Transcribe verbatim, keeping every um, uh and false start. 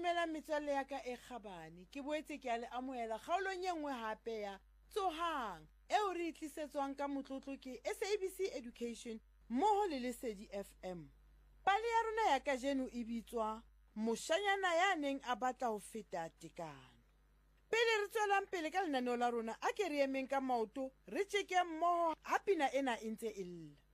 Dumela metswalle ya ka e kgabane, ke boetse ke a le amohela kgaolong e nngwe hape ya Tsohang eo re tlisetswang ka motlotlo ke S A B C Education mmoho le Lesedi F M. Pale ya rona ya kajeno e bitswa Moshanyana ya neng a batla ho feta tekano. Pele re tswelang pele ka lenaneo la rona, a ke re emeng ka maoto re tjeke mmoho ha pina ena e ntse e lla.